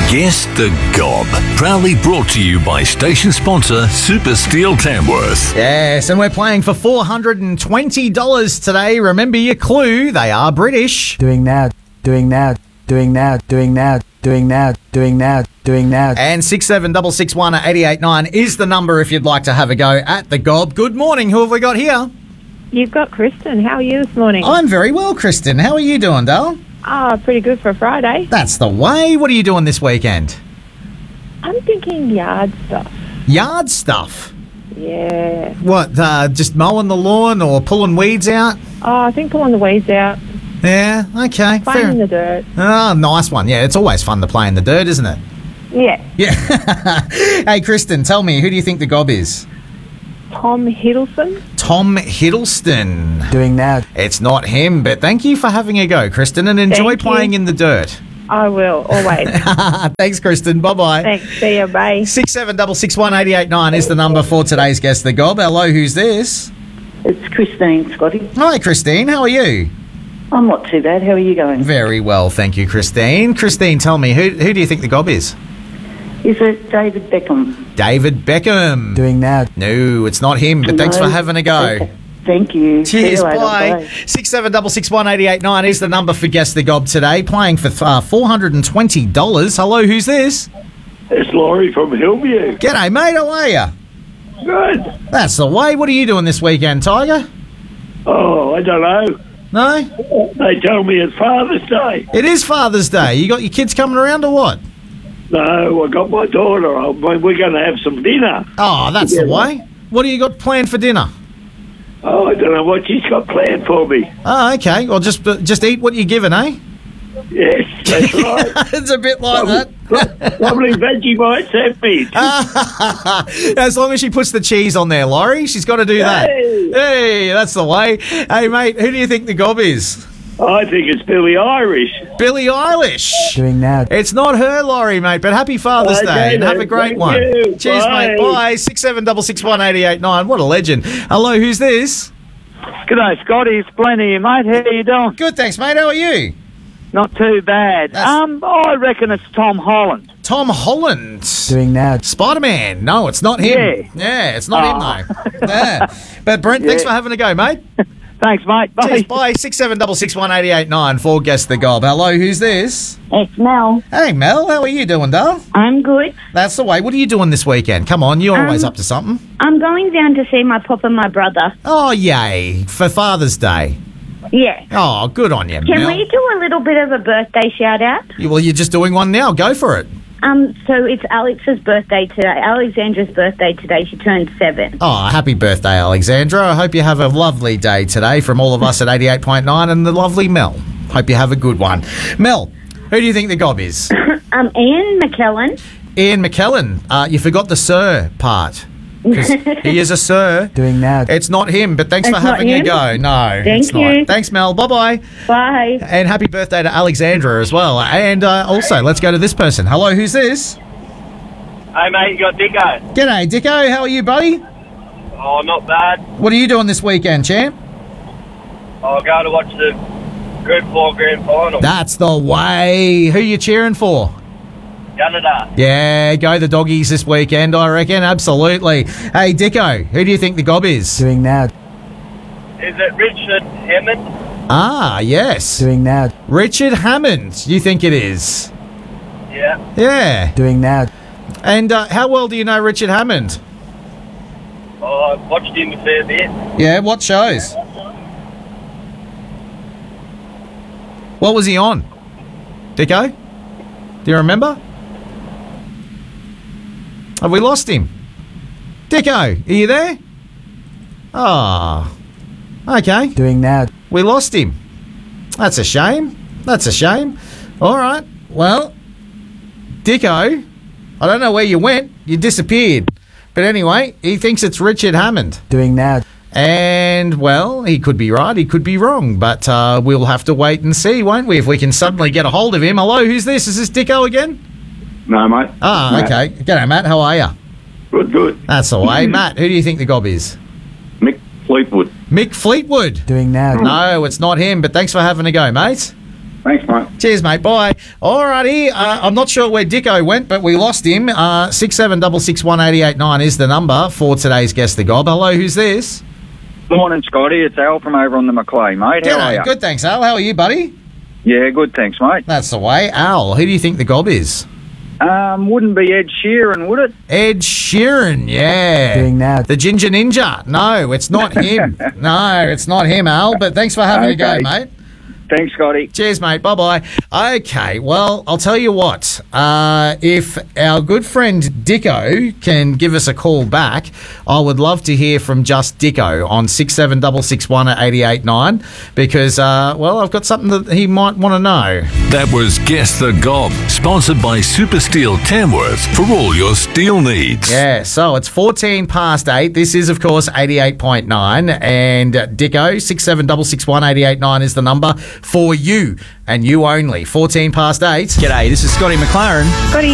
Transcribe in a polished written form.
Guess the Gob. Proudly brought to you by station sponsor Super Steel Tamworth. Yes, and we're playing for $420 today. Remember your clue, they are British. Doing that. And 67661889 is the number if you'd like to have a go at the Gob. Good morning, who have we got here? You've got Kristen. How are you this morning? I'm very well, Kristen. How are you doing, Dale? Oh, pretty good for a Friday. That's the way. What are you doing this weekend? I'm thinking yard stuff. Yard stuff? Yeah. What, just mowing the lawn or pulling weeds out? Oh, I think pulling the weeds out. Yeah, okay. Playing in the dirt. Oh, nice one. Yeah, it's always fun to play in the dirt, isn't it? Yeah. Yeah. Hey, Kristen, tell me, who do you think the Gob is? Tom Hiddleston. Tom Hiddleston. Doing that. It's not him, but thank you for having a go, Kristen, and enjoy Thank you. playing in the dirt. I will, always. Thanks, Kristen. Bye-bye. Thanks. See you. Bye. 67661889 is the number for today's Guess the Gob. Hello, who's this? It's Christine, Scotty. Hi, Christine. How are you? I'm not too bad. How are you going? Very well, thank you, Christine. Christine, tell me, who do you think the Gob is? Is it David Beckham? David Beckham. Doing that. No, it's not him, but thanks No. for having a go. Okay. Thank you. See Cheers, you later. bye. 67661889 is the number for Guess the Gob today. Playing for $420. Hello, who's this? It's Laurie from Hillview. G'day, mate. How are you? Good. That's the way. What are you doing this weekend, Tiger? Oh, I don't know. No? They tell me it's Father's Day. It is Father's Day. You got your kids coming around or what? No, I got my daughter. We're going to have some dinner. Oh, that's the way. What do you got planned for dinner? Oh, I don't know what she's got planned for me. Oh, okay. Well, just eat what you're given, eh? Yes, that's right. It's a bit like that. Lovely Vegemite sandwich. As long as she puts the cheese on there, Laurie, she's got to do that. Hey, that's the way. Hey, mate, who do you think the Gob is? I think it's Billie Irish. Billie Eilish. Doing that. It's not her, Laurie, mate, but happy Father's Okay, Day and have a then. great Thank one. you. Cheers, Bye. mate. Bye. 67661889. What a legend. Hello, who's this? G'day, Scotty. It's Blenny, mate. How you doing? Good, thanks, mate. How are you? Not too bad. I reckon it's Tom Holland. Tom Holland. Doing that. Spider-Man. No, it's not him. Yeah, it's not him, though. Yeah. But, Brent, thanks for having a go, mate. Thanks, mate. Bye. Cheers, bye. 67661889 for Guess the Gob. Hello, who's this? It's Mel. Hey, Mel. How are you doing, darling? I'm good. That's the way. What are you doing this weekend? Come on, you're always up to something. I'm going down to see my pop and my brother. Oh, yay. For Father's Day. Yeah. Oh, good on you, Can Mel. we do a little bit of a birthday shout out? Well, you're just doing one now. Go for it. So it's Alex's birthday today. Alexandra's birthday today. She turned 7. Oh, happy birthday, Alexandra. I hope you have a lovely day today from all of us at 88.9 and the lovely Mel. Hope you have a good one. Mel, who do you think the Gob is? Ian McKellen. Ian McKellen. You forgot the sir part. 'Cause he is a sir. Doing that. It's not him, but thanks It's for not having a him? go. No, Thank it's not. you. Thanks, Mel. Bye-bye. Bye. And happy birthday to Alexandra as well. And also, let's go to this person. Hello, who's this? Hey, mate, you got Dicko. G'day, Dicko. How are you, buddy? Oh, not bad. What are you doing this weekend, champ? I'll go to watch the Group 4 Grand Final. That's the way. Who you cheering for? Canada. Yeah, go the doggies this weekend, I reckon. Absolutely. Hey, Dicko, who do you think the Gob is? Doing that. Is it Richard Hammond? Ah, yes. Doing that. Richard Hammond, you think it is? Yeah. Yeah. Doing that. And how well do you know Richard Hammond? Oh, I've watched him a fair bit. Yeah, what shows? What was he on? Dicko? Do you remember? Have we lost him? Dicko, are you there? Ah. Okay. Doing that. We lost him. That's a shame. That's a shame. All right. Well, Dicko, I don't know where you went. You disappeared. But anyway, he thinks it's Richard Hammond. Doing that. And, well, he could be right, he could be wrong. But we'll have to wait and see, won't we, if we can suddenly get a hold of him. Hello, who's this? Is this Dicko again? No, mate. Ah, Matt. okay. G'day, Matt. How are you? Good, good. That's the way. Matt, who do you think the Gob is? Mick Fleetwood. Mick Fleetwood. Doing that. No, it's not him, but thanks for having a go, mate. Thanks, mate. Cheers, mate. Bye. Alrighty. I'm not sure where Dicko went, but we lost him. 67661889 is the number for today's Guess the Gob. Hello, who's this? Morning, Scotty. It's Al from over on the Macleay, mate. How are you? Good, thanks, Al. How are you, buddy? Yeah, good, thanks, mate. That's the way. Al, who do you think the Gob is? Wouldn't be Ed Sheeran, would it? Ed Sheeran, yeah. Doing that. The Ginger Ninja. No, it's not him. No, it's not him, Al. But thanks for having a go, mate. Thanks, Scotty. Cheers, mate. Bye-bye. Okay, well, I'll tell you what. If our good friend Dicko can give us a call back, I would love to hear from just Dicko on 67661889 because, well, I've got something that he might want to know. That was Guess the Gob, sponsored by Super Steel Tamworth for all your steel needs. Yeah, so it's 8:14. This is, of course, 88.9. And Dicko, 67661889 is the number for you and you only. 8:14. G'day, This is Scotty McLaren. Scotty,